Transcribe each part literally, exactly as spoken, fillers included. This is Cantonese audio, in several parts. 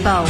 報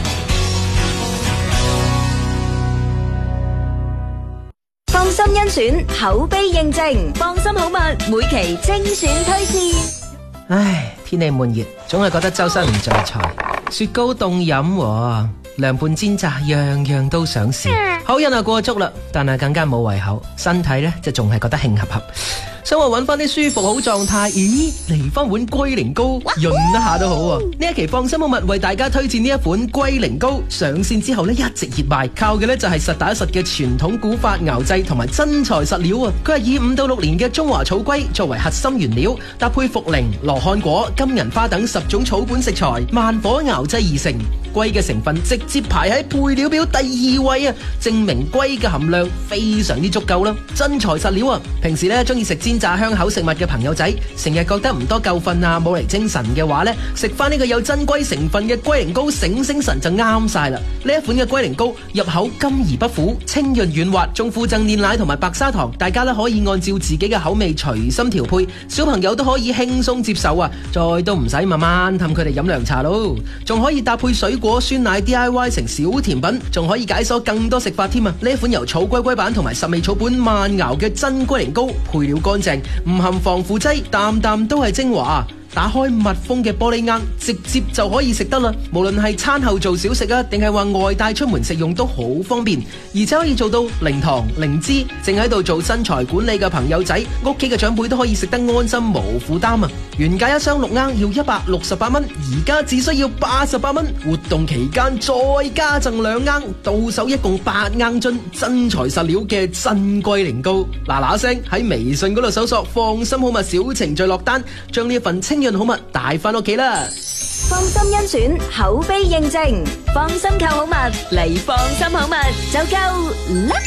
放心甄選，口碑認證，放心好物，每期精選推薦。 唉，天氣悶熱，總係覺得周身唔聚財。雪糕凍飲喎，涼拌煎炸，樣樣都想試。口癮啊過足啦，但係更加冇胃口，身體呢就仲係覺得興合合。想話揾翻啲舒服好狀態，咦，嚟翻碗龜苓膏潤一下都好喎。呢一期放心好物為大家推薦呢一款龜苓膏，上線之後呢一直熱賣，靠嘅呢就係實打實嘅傳統古法熬製同埋真材實料啊！佢係以五到六年嘅中華草龜作為核心原料，搭配茯苓、羅漢果、金銀花等十種草本食材，慢火熬製而成。龜嘅成分直接排喺配料表第二位啊，證明龜嘅含量非常之足夠啦。真材實料啊！平時呢中意食煎炸香口食物嘅朋友仔，成日覺得唔多夠瞓啊，冇嚟精神嘅話呢，食翻呢個有真龜成分嘅龜苓膏醒醒神就啱晒啦。呢一款嘅龜苓膏入口甘而不苦，清潤軟滑，仲附贈煉奶同埋白砂糖，大家咧可以按照自己嘅口味隨心調配，小朋友都可以輕鬆接受啊！再都唔使慢慢氹佢哋飲涼茶咯，仲可以搭配水果酸奶 D I Y 成小甜品，仲可以解鎖更多食法添啊！呢一款由草龜龜版同埋十味草本慢熬嘅真龜苓膏，配料乾淨，唔含防腐劑，啖啖都係精華。打開密封嘅玻璃罌，直接就可以食得啦。無論係餐後做小食啊，定係話外帶出門食用都好方便，而且可以做到零糖零脂。正喺度做身材管理嘅朋友仔，屋企嘅長輩都可以食得安心無負擔啊！原價一箱六罌要一百六十八蚊，而家只需要八十八蚊。活動期間再加贈兩罌，到手一共八罌樽真材實料嘅真龜苓膏。嗱嗱聲喺微信嗰度搜索放心好物小程序落單，將呢一份清潤好物帶翻屋企啦！ 放心甄選，口碑認證，放心購好物嚟放心好物就夠啦！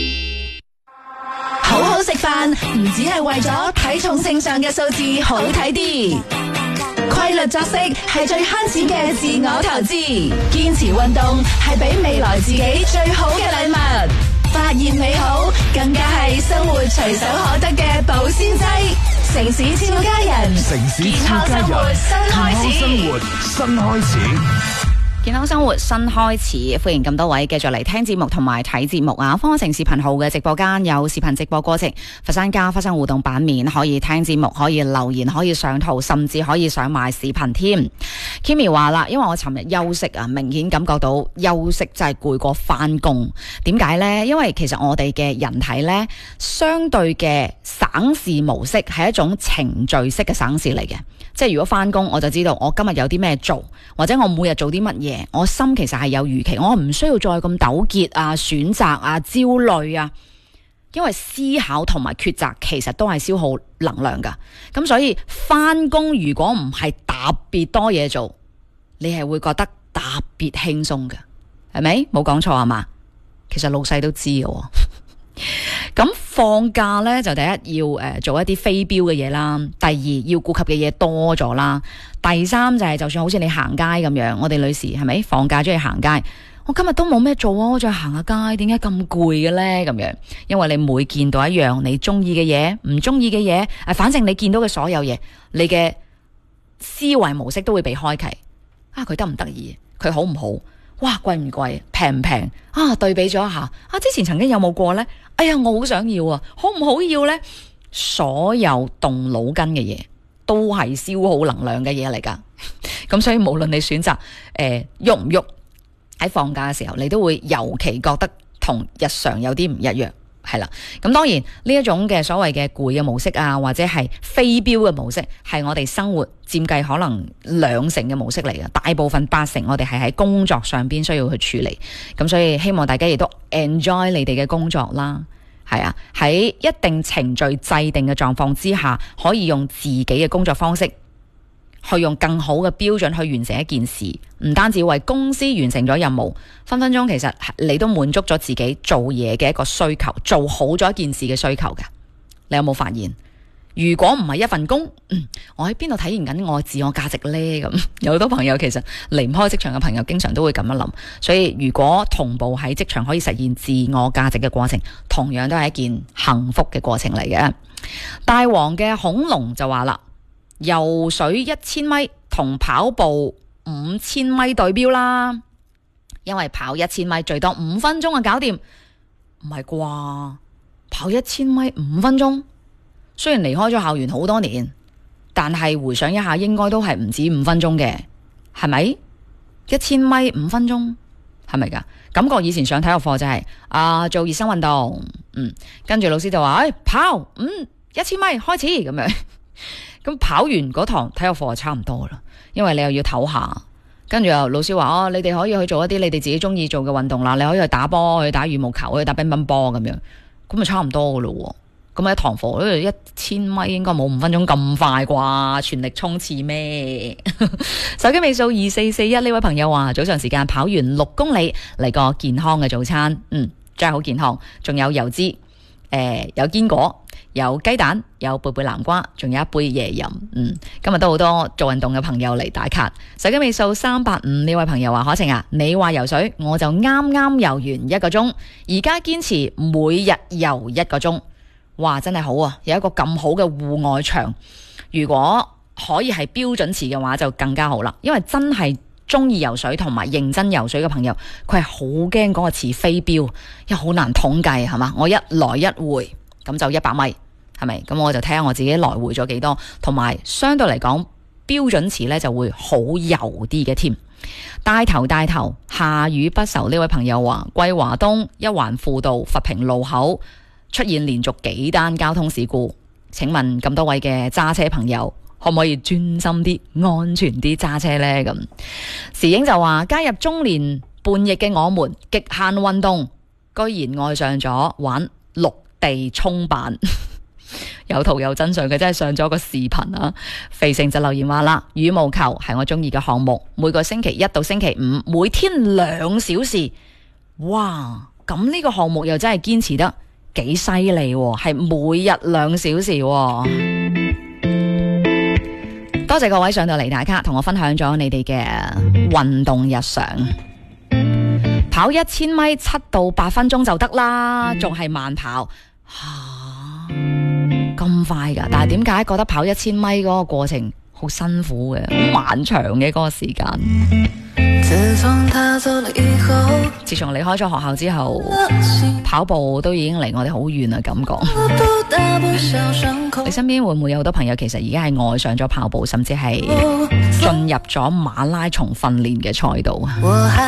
好好食飯唔只係為咗體重秤上嘅數字好睇啲，規律作息係最慳錢嘅自我投資，堅持運動係俾未來自己最好嘅禮物，發現美好更加係生活隨手可得嘅保鮮劑。城市超家人， 城市健超家康生活人， 新開始， 健康生活新開始。 健康生活新開始，歡迎咁多位繼續嚟聽節目同埋睇節目啊！方城視頻號嘅直播間有視頻直播過程，佛山家花生互動版面可以聽節目，可以留言，可以上圖，甚至可以上埋視頻添。Kimi 話啦，因為我尋日休息啊，明顯感覺到休息真係攰過翻工。點解呢？因為其實我哋嘅人體呢，相對嘅省事模式係一種程序式嘅省事嚟嘅。即係如果翻工，我就知道我今日有啲咩做，或者我每日做啲乜嘢，我心其實係有預期，我唔需要再咁糾結啊、選擇啊、焦慮啊，因為思考同埋抉擇其實都係消耗能量噶。咁所以翻工如果唔係特別多嘢做，你係會覺得特別輕鬆嘅，係咪？冇講錯啊嘛？其實老細都知嘅。咁放假呢，就第一要誒、呃、做一啲非標嘅嘢啦，第二要顧及嘅嘢多咗啦，第三就係、是、就算好似你行街咁樣，我哋女士係咪放假中意行街？我今日都冇咩做啊，我再行下街，點解咁攰嘅呢？咁樣，因為你每見到一樣你中意嘅嘢、唔中意嘅嘢，誒，反正你見到嘅所有嘢，你嘅思維模式都會被開啟。啊，佢得唔得意？佢好唔好？哇，貴唔貴？平唔平？啊，對比咗一下，啊，之前曾經有冇過呢？哎呀，我好想要啊，好唔好要呢？所有動腦筋嘅嘢都係消耗能量嘅嘢嚟噶，咁所以無論你選擇誒喐唔喐，喺放假嘅時候，你都會尤其覺得同日常有啲唔一樣。係啦，咁當然呢一種嘅所謂嘅攰嘅模式啊，或者係非標嘅模式，係我哋生活佔計可能兩成嘅模式嚟嘅，大部分八成我哋係喺工作上邊需要去處理，咁所以希望大家亦都 enjoy 你哋嘅工作啦，係啊，喺一定程序制定嘅狀況之下，可以用自己嘅工作方式，去用更好嘅標準去完成一件事，唔單止為公司完成咗任務，分分鐘其實你都滿足咗自己做嘢嘅一個需求，做好咗一件事嘅需求嘅。你有冇發現？如果唔係一份工，嗯，我喺邊度體現緊我自我價值呢？咁有好多朋友其實離唔開職場嘅朋友，經常都會咁樣諗。所以如果同步喺職場可以實現自我價值嘅過程，同樣都係一件幸福嘅過程嚟嘅。大王嘅恐龍就話啦，游水一千米同跑步五千米對標啦，因為跑一千米最多五分鐘就搞掂，唔係啩？跑一千米五分鐘，雖然離開咗校園好多年，但係回想一下，應該都係唔止五分鐘嘅，係咪？一千米五分鐘，係咪噶？感覺以前上體育課就係、是、啊做熱身運動，嗯，跟住老師就話，誒、哎、跑，嗯，一千米開始咁樣，咁跑完嗰堂體育課就差唔多啦，因為你又要唞下，跟住又老師話，哦，你哋可以去做一啲你哋自己中意做嘅運動啦，你可以去打波，去打羽毛球，去打乒乓波咁樣，咁咪差唔多噶咯。咁一堂課呢一千米應該冇五分鐘咁快啩，全力衝刺咩？手機尾數二四四一呢位朋友話，早上時間跑完六公里嚟個健康嘅早餐，嗯，真係好健康，仲有油脂，誒、呃，有堅果，有雞蛋，有貝貝南瓜，仲有一杯椰飲，嗯，今日都好多做運動嘅朋友嚟打卡。手機尾數三八五呢位朋友話，可晴啊，你話游水，我就啱啱游完一個鐘，而家堅持每日游一個鐘。哇，真係好啊！有一個咁好嘅戶外場，如果可以係標準詞嘅話就更加好啦。因為真係中意游水同埋認真游水嘅朋友，佢係好驚嗰個詞飛標，因為好難統計係嘛。我一來一回咁就一百米，係咪？咁我就睇下我自己來回咗幾多，同埋相對嚟講標準詞呢就會好游啲嘅添。帶頭帶頭，下雨不愁呢位朋友話，桂華東一環輔道佛屏路口出現連續幾單交通事故，請問咁多位嘅揸車朋友可唔可以專心啲、安全啲揸車呢？咁時英就話，加入中年叛逆嘅我們，極限運動居然愛上咗玩陸地衝板，有圖有真相嘅，真係上咗個視頻啊！肥成就留言話啦，羽毛球係我中意嘅項目，每個星期一到星期五，每天兩小時，哇！咁呢個項目又真係堅持得幾犀利，係每日兩小時。多謝各位上到嚟打卡，同我分享咗你哋嘅運動日常。跑一千米七到八分鐘就得啦，仲係慢跑，吓咁快噶？但係點解覺得跑一千米嗰個過程好辛苦嘅，好漫長嘅嗰個時間？自從他走了以後，自從離開咗學校之後，跑步都已經離我哋好遠啦，感覺。你身邊會唔會有好多朋友其實而家係愛上咗跑步，甚至係進入咗馬拉松訓練嘅賽道啊？